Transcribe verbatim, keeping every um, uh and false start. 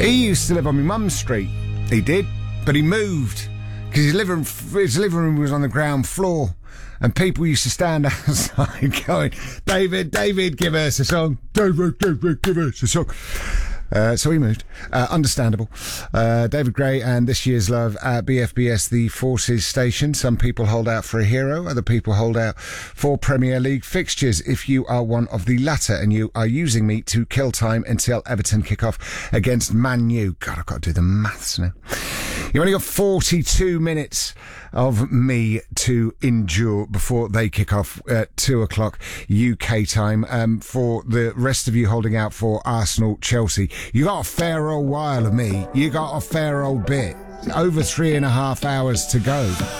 He used to live on my mum's street. He did, but he moved because his living his living room was on the ground floor, and people used to stand outside going, "David, David, give us a song. David, David, give us a song." Uh, so he moved. Uh, understandable. Uh, David Gray and This Year's Love at B F B S, the Forces station. Some people hold out for a hero. Other people hold out for Premier League fixtures. If you are one of the latter and you are using me to kill time until Everton kick off against Man U. God, I've got to do the maths now. You've only got forty-two minutes of me to endure before they kick off at two o'clock U K time. Um, for the rest of you holding out for Arsenal, Chelsea, you got a fair old while of me. You got a fair old bit. Over three and a half hours to go.